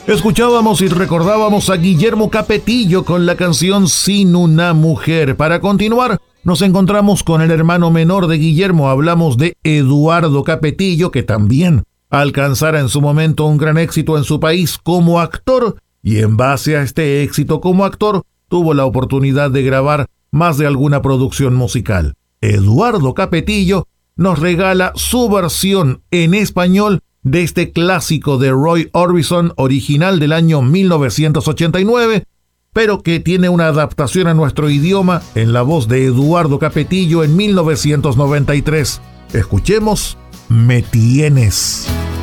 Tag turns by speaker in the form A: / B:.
A: Escuchábamos y recordábamos a Guillermo Capetillo con la canción Sin una mujer. Para continuar, nos encontramos con el hermano menor de Guillermo. Hablamos de Eduardo Capetillo, que también alcanzara en su momento un gran éxito en su país como actor, y en base a este éxito como actor, tuvo la oportunidad de grabar más de alguna producción musical. Eduardo Capetillo nos regala su versión en español de este clásico de Roy Orbison, original del año 1989, pero que tiene una adaptación a nuestro idioma en la voz de Eduardo Capetillo en 1993. Escuchemos Me Tienes.